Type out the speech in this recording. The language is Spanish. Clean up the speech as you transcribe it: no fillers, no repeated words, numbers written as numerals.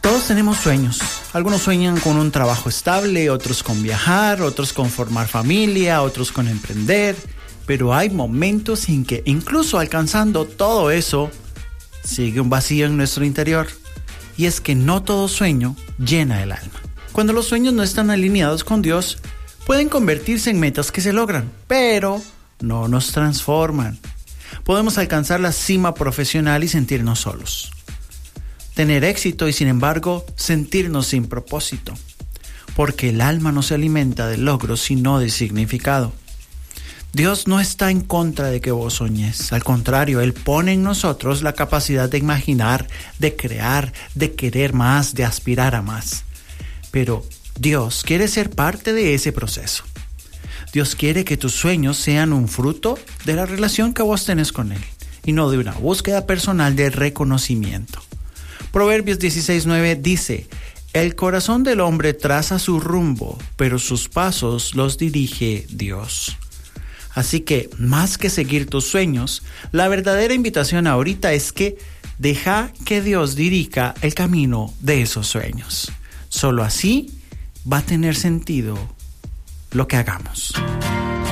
Todos tenemos sueños. Algunos sueñan con un trabajo estable, otros con viajar, otros con formar familia, otros con emprender. Pero hay momentos en que, incluso alcanzando todo eso, sigue un vacío en nuestro interior. Y es que no todo sueño llena el alma. Cuando los sueños no están alineados con Dios, pueden convertirse en metas que se logran, pero no nos transforman. Podemos alcanzar la cima profesional y sentirnos solos. Tener éxito y, sin embargo, sentirnos sin propósito. Porque el alma no se alimenta de logros, sino de significado. Dios no está en contra de que vos soñes. Al contrario, Él pone en nosotros la capacidad de imaginar, de crear, de querer más, de aspirar a más. Pero Dios quiere ser parte de ese proceso. Dios quiere que tus sueños sean un fruto de la relación que vos tenés con Él y no de una búsqueda personal de reconocimiento. Proverbios 16:9 dice: el corazón del hombre traza su rumbo, pero sus pasos los dirige Dios. Así que, más que seguir tus sueños, la verdadera invitación ahorita es que deja que Dios dirija el camino de esos sueños. Solo así va a tener sentido lo que hagamos.